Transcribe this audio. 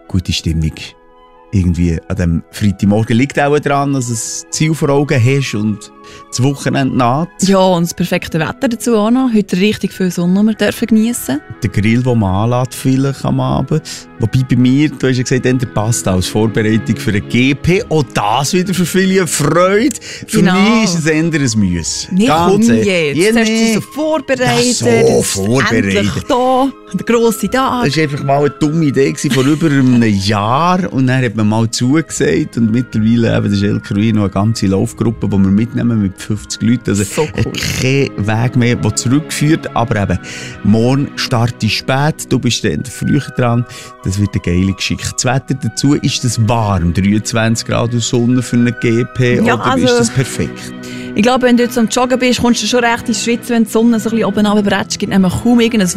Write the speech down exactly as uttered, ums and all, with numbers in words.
gute Stimmung. Irgendwie an diesem Freitagmorgen liegt auch daran, dass du ein Ziel vor Augen hast und das Wochenende naht. Ja, und das perfekte Wetter dazu auch noch. Heute richtig viel Sonne, wir dürfen geniessen. Der Grill, den man anlässt, vielleicht am Abend. Wobei bei mir, du hast ja gesagt, der passt als Vorbereitung für einen G P. Auch das wieder für viele eine Freude. Für genau. mich ist es eher ein Müsse. Nee, komm jetzt. Ja, jetzt hast du dich so vorbereitet. Ja, so vorbereitet. Endlich da, der grosse Tag. Das war einfach mal eine dumme Idee vor über einem Jahr. Und dann hat man mal zugesagt. Und mittlerweile eben, das ist El Cruy noch eine ganze Laufgruppe, die wir mitnehmen mit fünfzig Leuten. Also so cool. Kein Weg mehr, der zurückführt. Aber eben, morgen starte spät. Du bist dann früher dran. Das wird eine geile Geschichte. Das Wetter dazu, ist das warm? dreiundzwanzig Grad Sonne für einen G P? Ja, oder also, ist das perfekt? Ich glaube, wenn du jetzt am Joggen bist, kommst du schon recht ins Schwitzen, wenn die Sonne so ein bisschen oben runterbretzt. Es gibt nämlich kaum irgendein